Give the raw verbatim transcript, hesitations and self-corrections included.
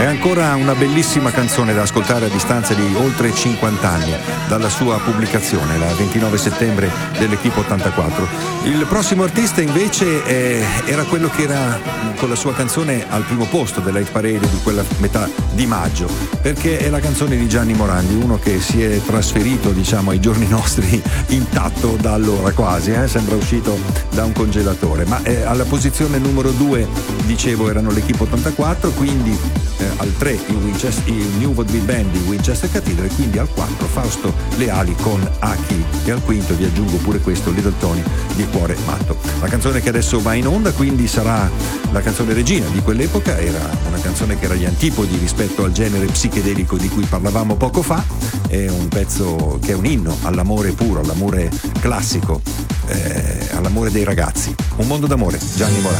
ancora una bellissima canzone da ascoltare a distanza di oltre cinquanta anni dalla sua pubblicazione, la ventinove settembre dell'Equipe ottantaquattro. Il prossimo artista invece eh, era quello che era con la sua canzone al primo posto della hit parade di quella metà di maggio, perché è la canzone di Gianni Morandi, uno che si è trasferito diciamo ai giorni nostri intatto da allora quasi, eh? Sembra uscito da un congelatore, ma eh, alla posizione numero due dicevo erano l'Equipe ottantaquattro, quindi eh, al tre il, Winchester, il New Woodville Band di Winchester Cathedral, quindi al quattro Fausto Leali con Aki, e al quinto vi aggiungo pure questo Little Tony di Cuore Matto. La canzone che adesso va in onda quindi sarà la canzone regina di quell'epoca, era una canzone che era agli antipodi rispetto al genere psichedelico di cui parlavamo poco fa, è un pezzo che è un inno all'amore puro, all'amore classico, eh, all'amore dei ragazzi. Un mondo d'amore, Gianni Morandi.